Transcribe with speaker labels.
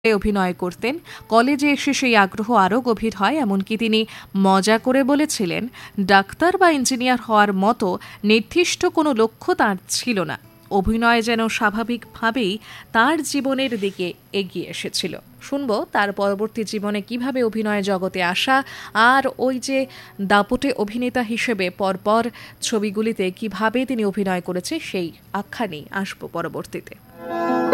Speaker 1: অভিনয় করতেন। কলেজে এসে সেই আগ্রহ আরও গভীর হয়। এমনকি তিনি মজা করে বলেছিলেন, ডাক্তার বা ইঞ্জিনিয়ার হওয়ার মতো নির্দিষ্ট কোনো লক্ষ্য তাঁর ছিল না। অভিনয় যেন স্বাভাবিকভাবেই তার জীবনের দিকে এগিয়ে এসেছিল। শুনবো তার পরবর্তী জীবনে কিভাবে অভিনয় জগতে আসা, আর ওই যে দাপটে অভিনেতা হিসেবে পরপর ছবিগুলিতে কিভাবে তিনি অভিনয় করেছে সেই আখ্যানেই আসবো পরবর্তীতে।